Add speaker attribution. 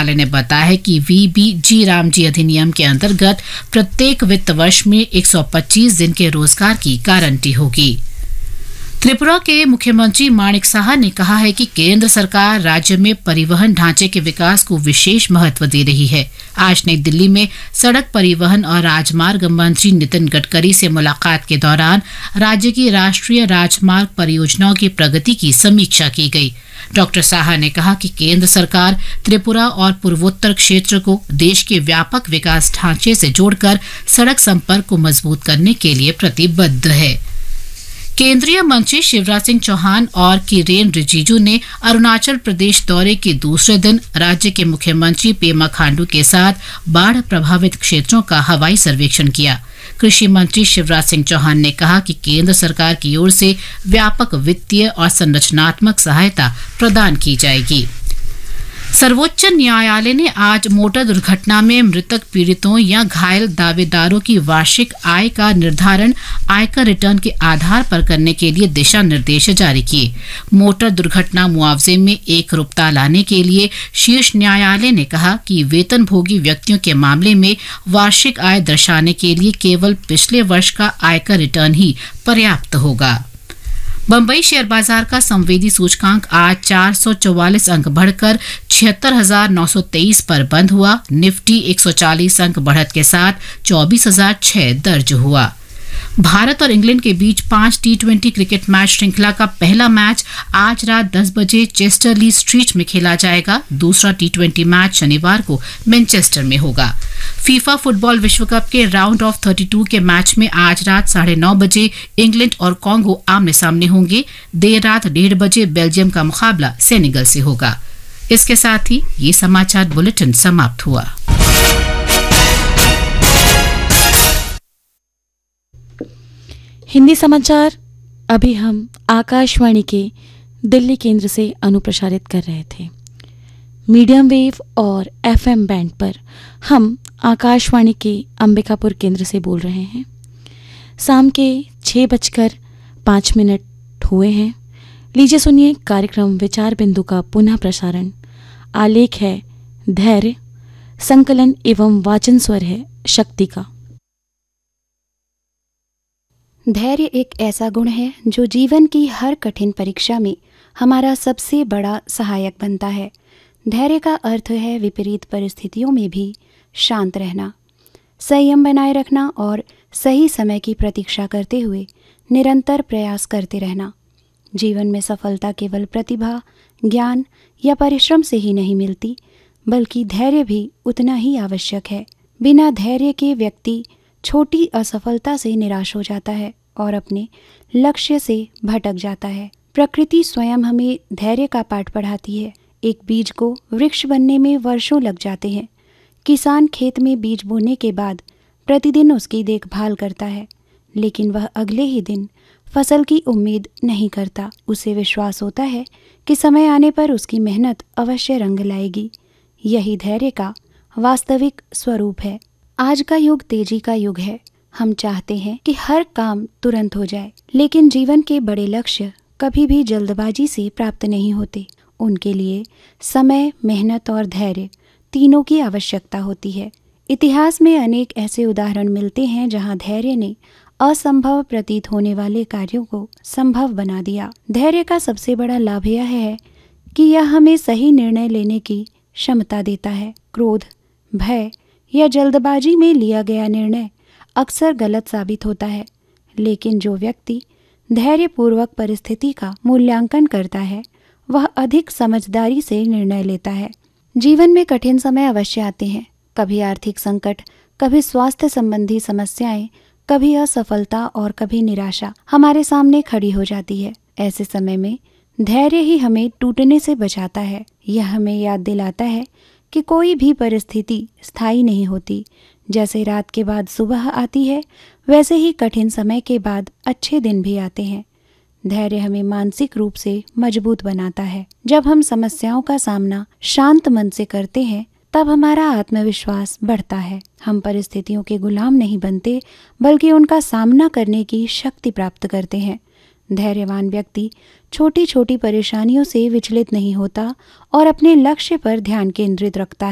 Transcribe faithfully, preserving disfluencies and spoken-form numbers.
Speaker 1: मंत्रालय ने बताया है कि वीबीजी रामजी अधिनियम के अंतर्गत प्रत्येक वित्त वर्ष में एक सौ पच्चीस दिन के रोजगार की गारंटी होगी। त्रिपुरा के मुख्यमंत्री माणिक साहा ने कहा है कि केंद्र सरकार राज्य में परिवहन ढांचे के विकास को विशेष महत्व दे रही है। आज नई दिल्ली में सड़क परिवहन और राजमार्ग मंत्री नितिन गडकरी से मुलाकात के दौरान राज्य की राष्ट्रीय राजमार्ग परियोजनाओं की प्रगति की समीक्षा की गई। डॉक्टर साहा ने कहा कि केंद्र सरकार त्रिपुरा और पूर्वोत्तर क्षेत्र को देश के व्यापक विकास ढांचे से जोड़कर सड़क संपर्क को मजबूत करने के लिए प्रतिबद्ध है। केंद्रीय मंत्री शिवराज सिंह चौहान और किरेन रिजिजू ने अरुणाचल प्रदेश दौरे के दूसरे दिन राज्य के मुख्यमंत्री पेमा खांडू के साथ बाढ़ प्रभावित क्षेत्रों का हवाई सर्वेक्षण किया। कृषि मंत्री शिवराज सिंह चौहान ने कहा कि केंद्र सरकार की ओर से व्यापक वित्तीय और संरचनात्मक सहायता प्रदान की जाएगी। सर्वोच्च न्यायालय ने आज मोटर दुर्घटना में मृतक पीड़ितों या घायल दावेदारों की वार्षिक आय का निर्धारण आयकर रिटर्न के आधार पर करने के लिए दिशा निर्देश जारी किए। मोटर दुर्घटना मुआवजे में एक रुपता लाने के लिए शीर्ष न्यायालय ने कहा कि वेतनभोगी व्यक्तियों के मामले में वार्षिक आय दर्शाने के लिए केवल पिछले वर्ष का आयकर रिटर्न ही पर्याप्त होगा। बम्बई शेयर बाजार का संवेदी सूचकांक आज चार सौ चौवालीस अंक बढ़कर छिहत्तर हजार नौ सौ तेईस पर बंद हुआ। निफ्टी एक सौ चालीस अंक बढ़त के साथ चौबीस हजार छह दर्ज हुआ। भारत और इंग्लैंड के बीच पांच टी ट्वेंटी क्रिकेट मैच श्रृंखला का पहला मैच आज रात दस बजे चेस्टरली स्ट्रीट में खेला जाएगा। दूसरा टी ट्वेंटी मैच शनिवार को मैनचेस्टर में होगा। फीफा फुटबॉल विश्व कप के राउंड ऑफ बत्तीस के मैच में आज रात साढ़े नौ बजे इंग्लैंड और कॉन्गो आमने सामने होंगे। देर रात डेढ़ बजे बेल्जियम का मुकाबला सेनेगल से होगा। इसके साथ ही ये समाचार बुलेटिन समाप्त हुआ।
Speaker 2: हिंदी समाचार अभी हम आकाशवाणी के दिल्ली केंद्र से अनुप्रसारित कर रहे थे। मीडियम वेव और एफएम बैंड पर हम आकाशवाणी के अंबिकापुर केंद्र से बोल रहे हैं। शाम के छः बजकर पाँच मिनट हुए हैं। लीजिए सुनिए कार्यक्रम विचार बिंदु का पुनः प्रसारण। आलेख है धैर्य, संकलन एवं वाचन स्वर है शक्ति का।
Speaker 3: धैर्य एक ऐसा गुण है जो जीवन की हर कठिन परीक्षा में हमारा सबसे बड़ा सहायक बनता है। धैर्य का अर्थ है विपरीत परिस्थितियों में भी शांत रहना, संयम बनाए रखना और सही समय की प्रतीक्षा करते हुए निरंतर प्रयास करते रहना। जीवन में सफलता केवल प्रतिभा, ज्ञान या परिश्रम से ही नहीं मिलती, बल्कि धैर्य भी उतना ही आवश्यक है। बिना धैर्य के व्यक्ति छोटी असफलता से निराश हो जाता है और अपने लक्ष्य से भटक जाता है। प्रकृति स्वयं हमें धैर्य का पाठ पढ़ाती है। एक बीज को वृक्ष बनने में वर्षों लग जाते हैं। किसान खेत में बीज बोने के बाद प्रतिदिन उसकी देखभाल करता है, लेकिन वह अगले ही दिन फसल की उम्मीद नहीं करता। उसे विश्वास होता है कि समय आने पर उसकी मेहनत अवश्य रंग लाएगी। यही धैर्य का वास्तविक स्वरूप है। आज का युग तेजी का युग है। हम चाहते हैं कि हर काम तुरंत हो जाए, लेकिन जीवन के बड़े लक्ष्य कभी भी जल्दबाजी से प्राप्त नहीं होते। उनके लिए समय, मेहनत और धैर्य तीनों की आवश्यकता होती है। इतिहास में अनेक ऐसे उदाहरण मिलते हैं जहां धैर्य ने असंभव प्रतीत होने वाले कार्यों को संभव बना दिया। धैर्य का सबसे बड़ा लाभ यह है कि यह हमें सही निर्णय लेने की क्षमता देता है। क्रोध, भय या जल्दबाजी में लिया गया निर्णय अक्सर गलत साबित होता है, लेकिन जो व्यक्ति धैर्यपूर्वक परिस्थिति का मूल्यांकन करता है वह अधिक समझदारी से निर्णय लेता है। जीवन में कठिन समय अवश्य आते हैं। कभी आर्थिक संकट, कभी स्वास्थ्य संबंधी समस्याएं, कभी असफलता और कभी निराशा हमारे सामने खड़ी हो जाती है। ऐसे समय में धैर्य ही हमें टूटने से बचाता है। यह हमें याद दिलाता है कि कोई भी परिस्थिति स्थायी नहीं होती। जैसे रात के बाद सुबह आती है, वैसे ही कठिन समय के बाद अच्छे दिन भी आते हैं। धैर्य हमें मानसिक रूप से मजबूत बनाता है। जब हम समस्याओं का सामना शांत मन से करते हैं, तब हमारा आत्मविश्वास बढ़ता है। हम परिस्थितियों के गुलाम नहीं बनते, बल्कि उनका सामना करने की शक्ति प्राप्त करते हैं। धैर्यवान व्यक्ति छोटी छोटी परेशानियों से विचलित नहीं होता और अपने लक्ष्य पर ध्यान केंद्रित रखता है।